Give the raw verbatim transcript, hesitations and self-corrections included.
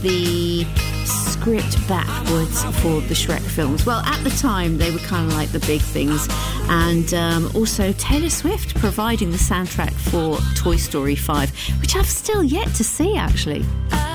the script backwards for the Shrek films. Well, at the time, they were kind of like the big things. And um, also Taylor Swift providing the soundtrack for Toy Story five, which I've still yet to see, actually.